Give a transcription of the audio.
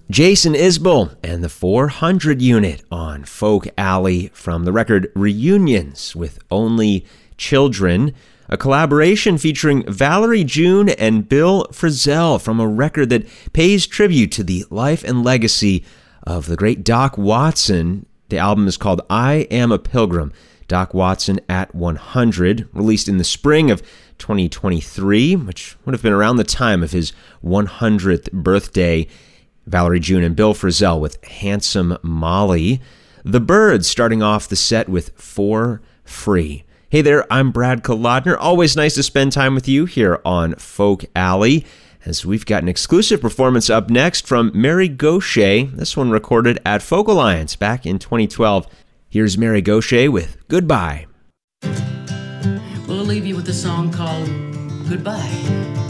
Jason Isbell and the 400 Unit on Folk Alley from the record Reunions with Only Children, a collaboration featuring Valerie June and Bill Frisell from a record that pays tribute to the life and legacy of the great Doc Watson. The album is called I Am a Pilgrim, Doc Watson at 100, released in the spring of 2023, which would have been around the time of his 100th birthday. Valerie June and Bill Frisell with Handsome Molly. The Byrds starting off the set with For Free. Hey there, I'm Brad Kolodner. Always nice to spend time with you here on Folk Alley, as we've got an exclusive performance up next from Mary Gauthier. This one recorded at Folk Alliance back in 2012. Here's Mary Gauthier with Goodbye. We'll leave you with a song called Goodbye.